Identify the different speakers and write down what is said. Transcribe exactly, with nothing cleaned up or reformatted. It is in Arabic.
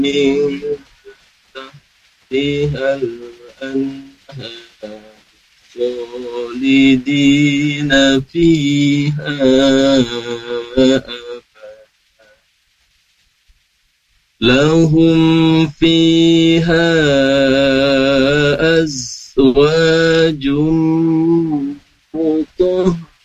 Speaker 1: من تحتها الأنهار خالدين فيها أبدا لهم فيها أزواج